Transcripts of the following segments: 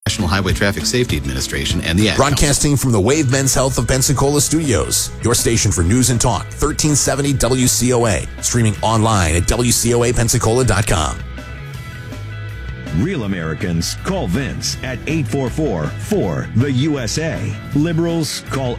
National Highway Traffic Safety Administration, and the Ad Broadcasting from the Wave Men's Health of Pensacola studios, your station for news and talk, 1370 WCOA. Streaming online at WCOAPensacola.com. Real Americans call Vince at 844-4-THE-USA. Liberals call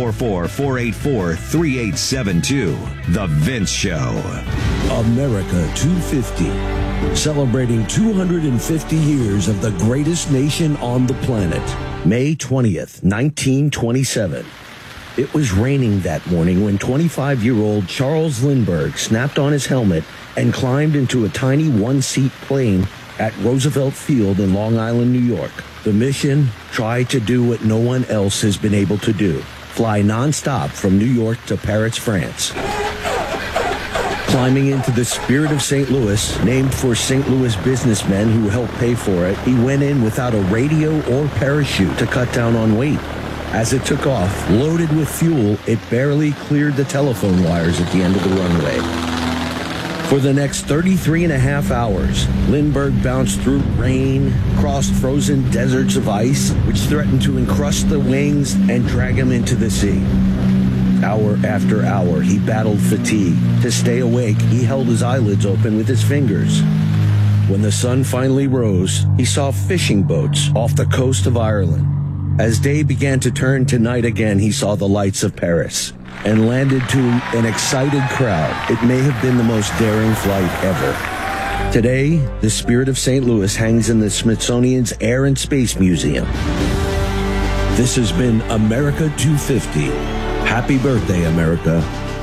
844-484-3872. The Vince Show. America 250. Celebrating 250 years of the greatest nation on the planet. May 20th, 1927. It was raining that morning when 25-year-old Charles Lindbergh snapped on his helmet and climbed into a tiny one-seat plane at Roosevelt Field in Long Island, New York. The mission, try to do what no one else has been able to do. Fly nonstop from New York to Paris, France. Climbing into the Spirit of St. Louis, named for St. Louis businessmen who helped pay for it, he went in without a radio or parachute to cut down on weight. As it took off, loaded with fuel, it barely cleared the telephone wires at the end of the runway. For the next 33 and a half hours, Lindbergh bounced through rain, crossed frozen deserts of ice, which threatened to encrust the wings and drag him into the sea. Hour after hour, he battled fatigue. To stay awake, he held his eyelids open with his fingers. When the sun finally rose, he saw fishing boats off the coast of Ireland. As day began to turn to night again, he saw the lights of Paris and landed to an excited crowd. It may have been the most daring flight ever. Today, the Spirit of St. Louis hangs in the Smithsonian's Air and Space Museum. This has been America 250. Happy birthday, America.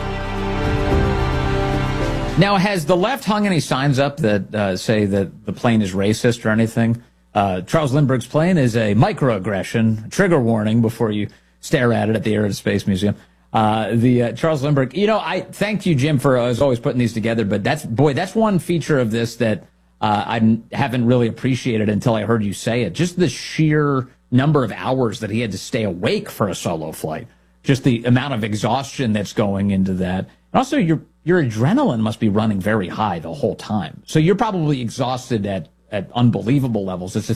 Now, has the left hung any signs up that say that the plane is racist or anything? Charles Lindbergh's plane is a microaggression, trigger warning before you stare at it at the Air and Space Museum. Charles Lindbergh, I thank you, Jim, for as always putting these together, but that's one feature of this that I haven't really appreciated until I heard you say it. Just the sheer number of hours that he had to stay awake for a solo flight. Just the amount of exhaustion that's going into that. And also, your adrenaline must be running very high the whole time. So you're probably exhausted at unbelievable levels. It's a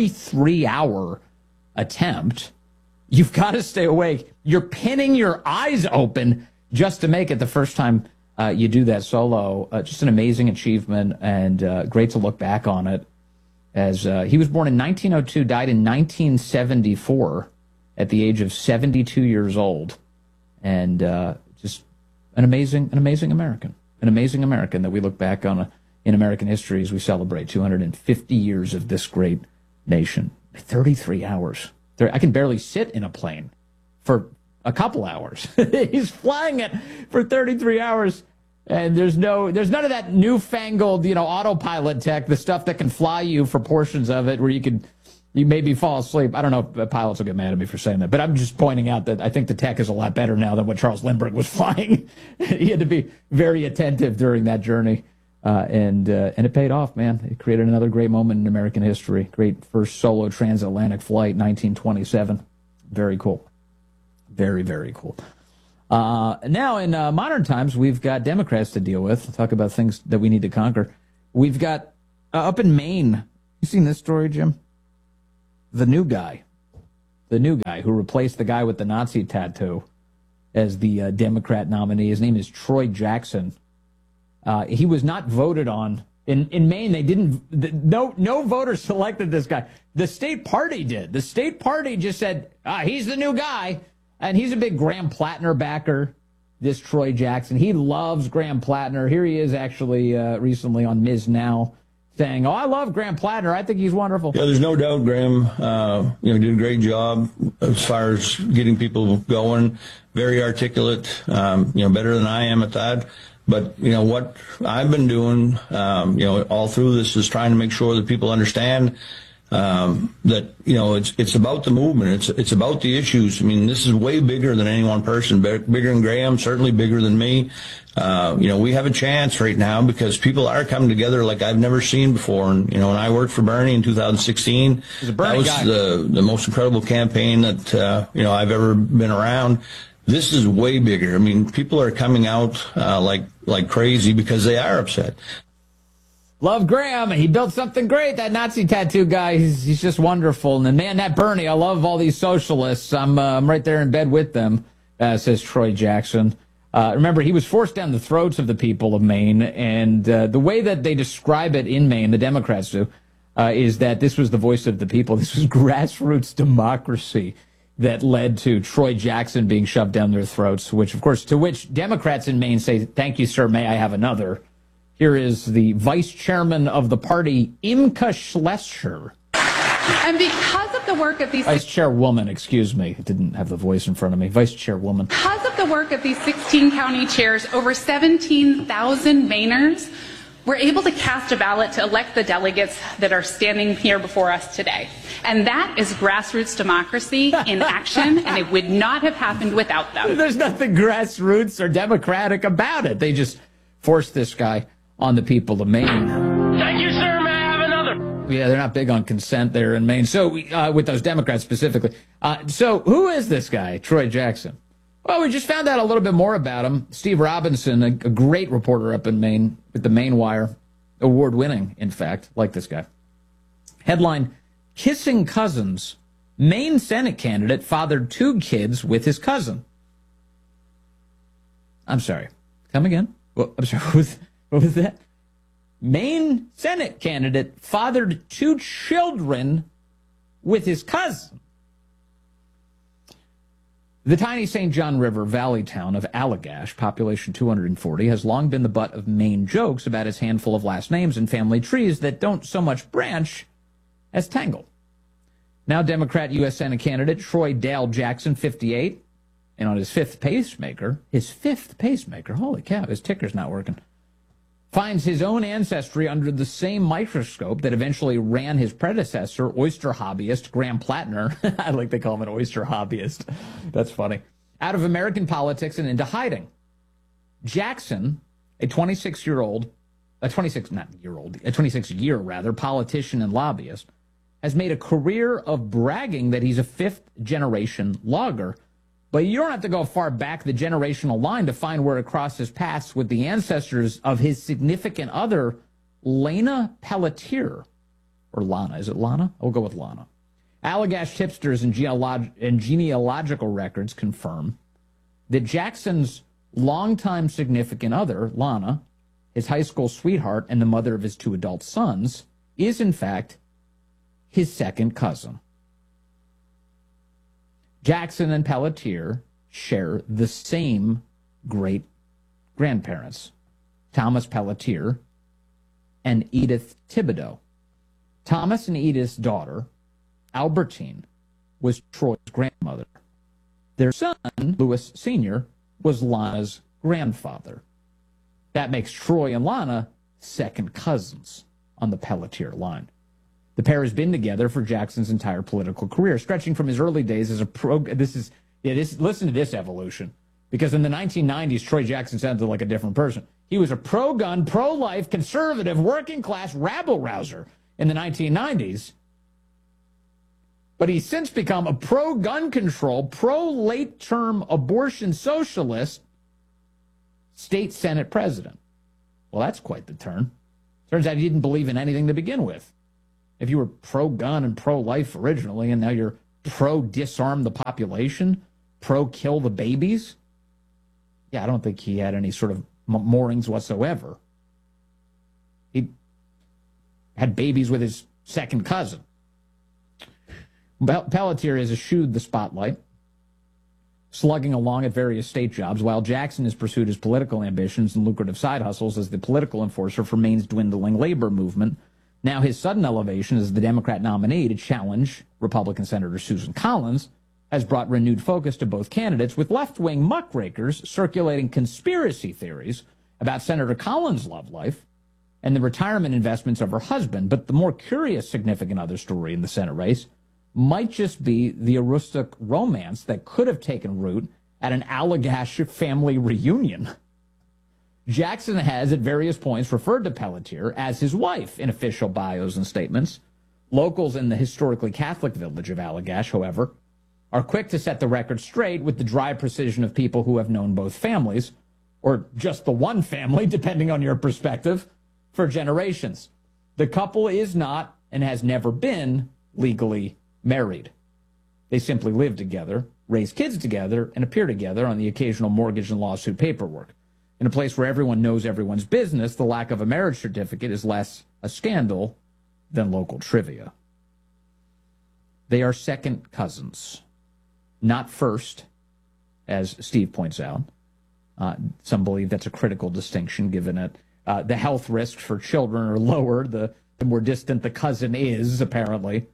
33-hour attempt. You've got to stay awake. You're pinning your eyes open just to make it the first time you do that solo. Just an amazing achievement, and great to look back on it. As he was born in 1902, died in 1974 at the age of 72 years old, and just an amazing American. An amazing American that we look back on in American history as we celebrate 250 years of this great nation. 33 hours. I can barely sit in a plane for a couple hours. He's flying it for 33 hours, and there's none of that newfangled, autopilot tech, the stuff that can fly you for portions of it where you maybe fall asleep. I don't know if pilots will get mad at me for saying that, but I'm just pointing out that I think the tech is a lot better now than what Charles Lindbergh was flying. He had to be very attentive during that journey, and it paid off, man. It created another great moment in American history. Great first solo transatlantic flight, 1927. Very cool. Very, very cool. Now, in modern times, we've got Democrats to deal with. We'll talk about things that we need to conquer. We've got, up in Maine, you seen this story, Jim? The new guy who replaced the guy with the Nazi tattoo as the Democrat nominee. His name is Troy Jackson. He was not voted on. In Maine, they didn't. No voters selected this guy. The state party did. The state party just said, he's the new guy. And he's a big Graham Plattner backer, this Troy Jackson. He loves Graham Plattner. Here he is actually recently on Ms. Now saying, I love Graham Plattner. I think he's wonderful. Yeah, there's no doubt Graham, did a great job as far as getting people going. Very articulate, better than I am at that. But, what I've been doing, all through this is trying to make sure that people understand that, it's about the movement. It's about the issues. I mean, this is way bigger than any one person, bigger than Graham, certainly bigger than me. We have a chance right now because people are coming together like I've never seen before. And, when I worked for Bernie in 2016, that was the most incredible campaign that, I've ever been around. This is way bigger. I mean, people are coming out like crazy because they are upset. Love Graham. He built something great. That Nazi tattoo guy, he's just wonderful. And then, man, that Bernie, I love all these socialists. I'm right there in bed with them, says Troy Jackson. Remember, he was forced down the throats of the people of Maine. And the way that they describe it in Maine, the Democrats do, is that this was the voice of the people. This was grassroots democracy that led to Troy Jackson being shoved down their throats, which, of course, to which Democrats in Maine say, thank you, sir, may I have another? Here is the vice chairman of the party, Imka Schlescher. And because of the work of these... Vice chairwoman, excuse me. I didn't have the voice in front of me. Vice chairwoman. Because of the work of these 16 county chairs, over 17,000 Mainers were able to cast a ballot to elect the delegates that are standing here before us today. And that is grassroots democracy in action, and it would not have happened without them. There's nothing grassroots or democratic about it. They just forced this guy on the people of Maine. Thank you, sir. May I have another? Yeah, they're not big on consent there in Maine. So, with those Democrats specifically. So, who is this guy, Troy Jackson? Well, we just found out a little bit more about him. Steve Robinson, a great reporter up in Maine with the Maine Wire, award-winning, in fact, like this guy. Headline, Kissing Cousins. Maine Senate candidate fathered 2 kids with his cousin. I'm sorry. Come again? Well, I'm sorry. What was that? Maine Senate candidate fathered 2 children with his cousin. The tiny St. John River Valley town of Allagash, population 240, has long been the butt of Maine jokes about its handful of last names and family trees that don't so much branch as tangle. Now Democrat U.S. Senate candidate Troy Dale Jackson, 58, and on his 5th pacemaker, holy cow, his ticker's not working, finds his own ancestry under the same microscope that eventually ran his predecessor, oyster hobbyist Graham Plattner. I like they call him an oyster hobbyist. That's funny. Out of American politics and into hiding. Jackson, a 26-year politician and lobbyist, has made a career of bragging that he's a 5th-generation logger. But you don't have to go far back the generational line to find where it crosses paths with the ancestors of his significant other, Lana Pelletier. Or Lana. Is it Lana? I'll go with Lana. Allagash tipsters and genealogical records confirm that Jackson's longtime significant other, Lana, his high school sweetheart and the mother of his 2 adult sons, is in fact his second cousin. Jackson and Pelletier share the same great-grandparents, Thomas Pelletier and Edith Thibodeau. Thomas and Edith's daughter, Albertine, was Troy's grandmother. Their son, Louis Sr., was Lana's grandfather. That makes Troy and Lana second cousins on the Pelletier line. The pair has been together for Jackson's entire political career, stretching from his early days as a listen to this evolution. Because in the 1990s, Troy Jackson sounded like a different person. He was a pro-gun, pro-life, conservative, working-class rabble-rouser in the 1990s. But he's since become a pro-gun control, pro-late-term abortion socialist state Senate president. Well, that's quite the turn. Turns out he didn't believe in anything to begin with. If you were pro-gun and pro-life originally, and now you're pro-disarm the population, pro-kill the babies, yeah, I don't think he had any sort of moorings whatsoever. He had babies with his second cousin. Pelletier has eschewed the spotlight, slugging along at various state jobs, while Jackson has pursued his political ambitions and lucrative side hustles as the political enforcer for Maine's dwindling labor movement. Now his sudden elevation as the Democrat nominee to challenge Republican Senator Susan Collins has brought renewed focus to both candidates, with left-wing muckrakers circulating conspiracy theories about Senator Collins' love life and the retirement investments of her husband. But the more curious, significant other story in the Senate race might just be the Aroostook romance that could have taken root at an Allagash family reunion. Jackson has, at various points, referred to Pelletier as his wife in official bios and statements. Locals in the historically Catholic village of Allagash, however, are quick to set the record straight with the dry precision of people who have known both families, or just the one family, depending on your perspective, for generations. The couple is not and has never been legally married. They simply live together, raise kids together, and appear together on the occasional mortgage and lawsuit paperwork. In a place where everyone knows everyone's business, the lack of a marriage certificate is less a scandal than local trivia. They are second cousins, not first, as Steve points out. Some believe that's a critical distinction, given that the health risks for children are lower the more distant the cousin is, apparently.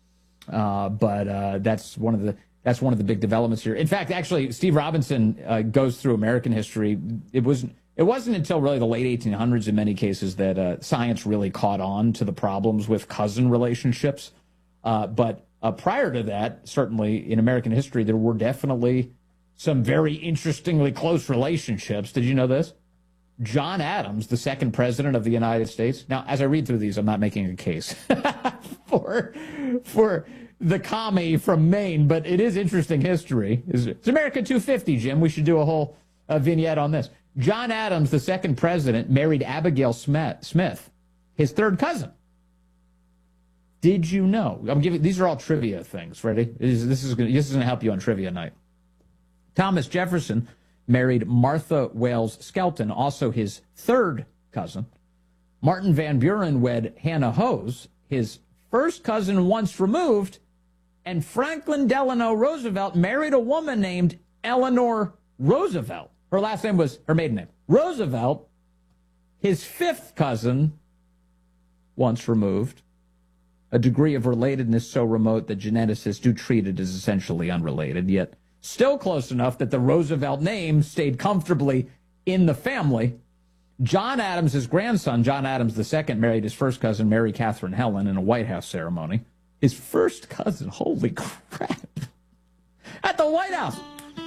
But that's one of the big developments here. In fact, actually, Steve Robinson goes through American history. It wasn't until really the late 1800s in many cases that science really caught on to the problems with cousin relationships. But prior to that, certainly in American history, there were definitely some very interestingly close relationships. Did you know this? John Adams, the second president of the United States. Now, as I read through these, I'm not making a case for the commie from Maine, but it is interesting history. It's America 250, Jim. We should do a whole vignette on this. John Adams, the second president, married Abigail Smith, his third cousin. Did you know? These are all trivia things. Ready? This is going to help you on trivia night. Thomas Jefferson married Martha Wales Skelton, also his third cousin. Martin Van Buren wed Hannah Hose, his first cousin once removed, and Franklin Delano Roosevelt married a woman named Eleanor Roosevelt. Her last name was her maiden name. Roosevelt, his fifth cousin once removed, a degree of relatedness so remote that geneticists do treat it as essentially unrelated, yet still close enough that the Roosevelt name stayed comfortably in the family. John Adams' grandson, John Adams II, married his first cousin, Mary Catherine Helen, in a White House ceremony. His first cousin, holy crap, at the White House.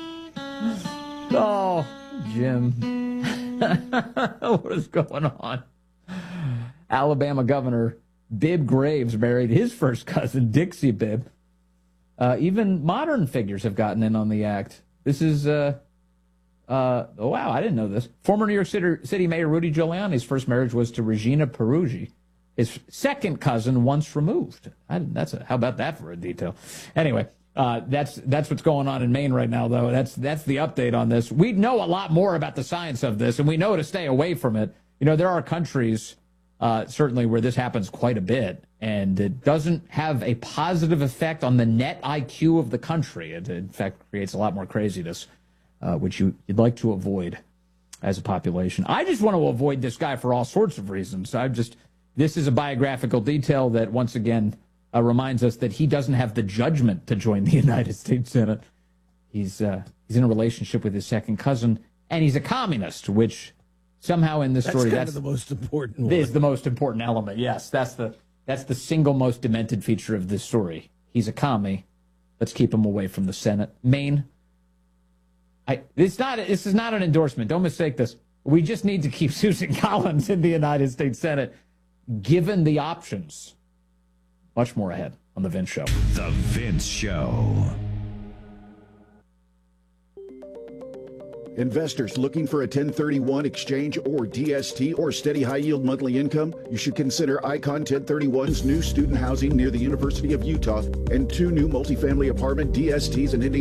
Oh, Jim. What is going on? Alabama Governor Bibb Graves married his first cousin, Dixie Bibb. Even modern figures have gotten in on the act. This is, oh, wow, I didn't know this. Former New York City Mayor Rudy Giuliani's first marriage was to Regina Peruggi, his second cousin once removed. How about that for a detail? Anyway, that's what's going on in Maine right now, though. That's the update on this. We know a lot more about the science of this, and we know to stay away from it. You know, there are countries certainly where this happens quite a bit, and it doesn't have a positive effect on the net IQ of the country. It, in fact, creates a lot more craziness, which you'd like to avoid as a population. I just want to avoid this guy for all sorts of reasons. This is a biographical detail that, once again, reminds us that he doesn't have the judgment to join the United States Senate. He's in a relationship with his second cousin, and he's a communist, which somehow in this story, that's the most important one. Is the most important element. Yes, that's the single most demented feature of this story. He's a commie. Let's keep him away from the Senate. Maine. This is not an endorsement. Don't mistake this. We just need to keep Susan Collins in the United States Senate, given the options. Much more ahead on The Vince Show. The Vince Show. Investors looking for a 1031 exchange or DST or steady high-yield monthly income? You should consider Icon 1031's new student housing near the University of Utah and 2 new multifamily apartment DSTs in Indiana.